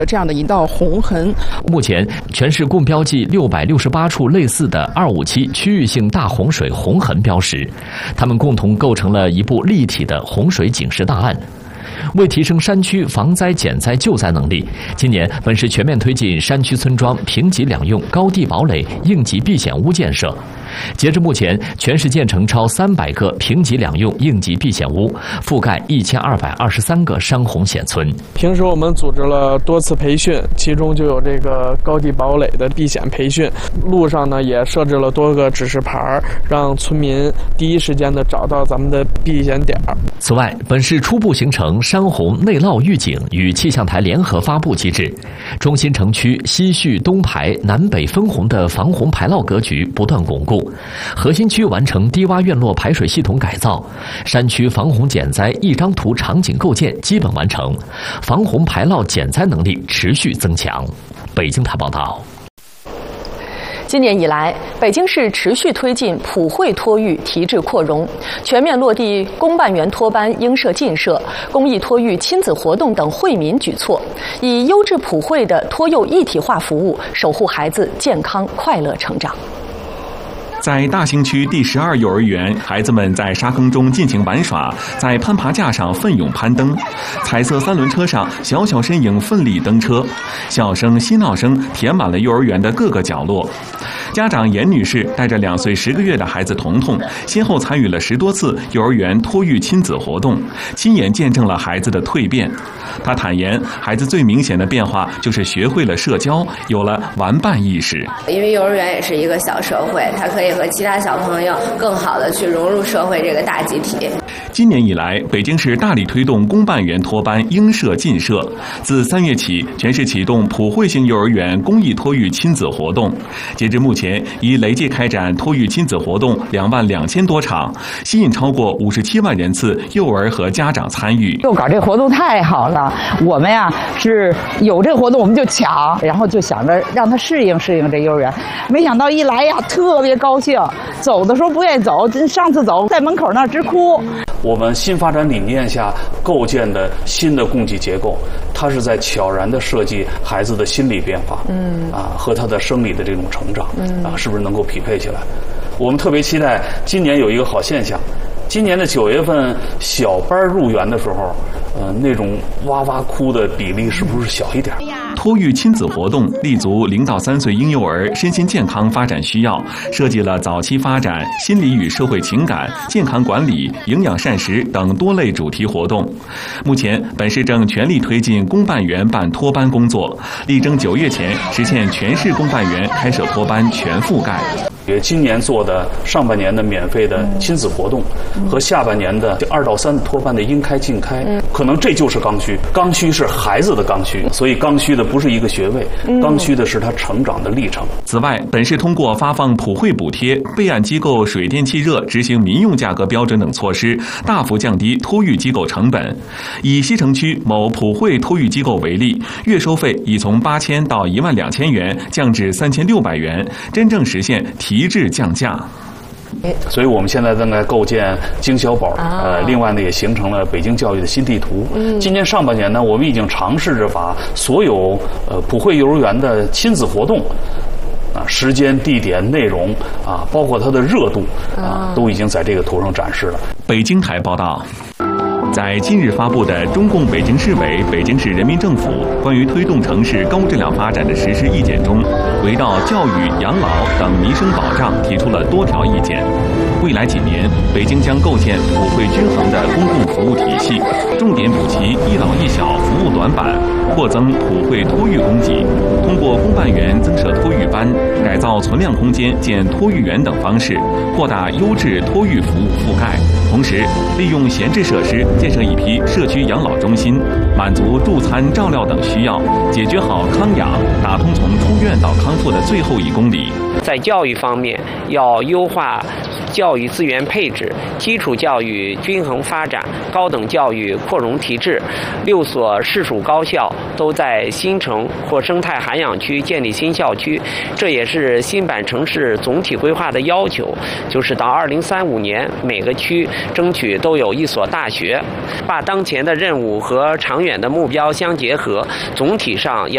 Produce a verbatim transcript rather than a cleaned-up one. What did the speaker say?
这样的一道红痕。 目前，全市共标记六百六十八处类似的二五七区域性大洪水红痕标识，它们共同构成了一部立体的洪水警示大案。为提升山区防灾减灾救灾能力，今年本市全面推进山区村庄平级两用高地堡垒应急避险屋建设。截至目前，全市建成超三百个平级两用应急避险屋，覆盖一千二百二十三个山洪险村。 平时我们组织了多次培训，其中就有这个高地堡垒的避险培训。路上呢也设置了多个指示牌，让村民第一时间的找到咱们的避险点。 此外，本市初步形成山洪内涝预警与气象台联合发布机制，中心城区西蓄东排南北分洪的防洪排涝格局不断巩固。核心区完成低洼院落排水系统改造，山区防洪减灾一张图场景构建基本完成，防洪排涝减灾能力持续增强。北京台报道。 今年以来，北京市持续推进普惠托育提质扩容，全面落地公办园托班应设尽设、公益托育亲子活动等惠民举措，以优质普惠的托幼一体化服务，守护孩子健康快乐成长。 在大兴区第十二幼儿园，孩子们在沙坑中尽情玩耍，在攀爬架上奋勇攀登，彩色三轮车上小小身影奋力蹬车，笑声、嬉闹声填满了幼儿园的各个角落。家长严女士带着两岁十个月的孩子彤彤，先后参与了十多次幼儿园托育亲子活动，亲眼见证了孩子的蜕变。她坦言，孩子最明显的变化就是学会了社交，有了玩伴意识。 因为幼儿园也是一个小社会，他可以和其他小朋友更好的去融入社会这个大集体。 今年以来，北京市大力推动公办园托班应设尽设。自三月起，全市启动普惠性幼儿园公益托育亲子活动。截至目前，已累计开展托育亲子活动两万两千多场，吸引超过五十七万人次幼儿和家长参与。 又搞这个活动太好了，我们呀是有这个活动我们就抢，然后就想着让他适应适应这幼儿园。没想到一来呀，特别高兴，走的时候不愿意走，上次走在门口那儿直哭。 我们新发展理念下构建的新的供给结构，它是在悄然地设计孩子的心理变化，嗯啊和他的生理的这种成长，嗯啊是不是能够匹配起来？我们特别期待今年有一个好现象，今年的九月份小班入园的时候，呃那种哇哇哭的比例是不是小一点？ 托育亲子活动立足零到三岁婴幼儿身心健康发展需要，设计了早期发展、心理与社会情感、健康管理、营养膳食等多类主题活动。目前，本市正全力推进公办园办托班工作，力争九月前实现全市公办园开设托班全覆盖。 也今年做的上半年的免费的亲子活动，和下半年的二到三托班的应开尽开，可能这就是刚需。刚需是孩子的刚需，所以刚需的不是一个学位，刚需的是他成长的历程。 此外，本市通过发放普惠补贴、备案机构水电气热执行民用价格标准等措施，大幅降低托育机构成本。以西城区某普惠托育机构为例，月收费已从八千到一万两千元降至三千六百元，真正实现提质降价。 所以我们现在正在构建经销宝，呃，另外呢也形成了北京教育的新地图。今年上半年呢，我们已经尝试着把所有呃普惠幼儿园的亲子活动啊，时间、地点、内容啊，包括它的热度啊，都已经在这个图上展示了。 北京台报道。在近日发布的中共北京市委、北京市人民政府关于推动城市高质量发展的实施意见中，围绕教育、养老等民生保障提出了多条意见。未来几年，北京将构建普惠均衡的公共服务体系，重点补齐一老一小服务短板，扩增普惠托育供给，通过公办园增设托育班、改造存量空间建托育园等方式，扩大优质托育服务覆盖。同时，利用闲置设施建设一批社区养老中心，满足助餐、照料等需要，解决好康养，打通从出院到康复的最后一公里。 在教育方面，要优化教育资源配置，基础教育均衡发展，高等教育扩容提质。六所市属高校都在新城或生态涵养区建立新校区，这也是新版城市总体规划的要求，就是到二零三五年每个区争取都有一所大学，把当前的任务和长远的目标相结合，总体上要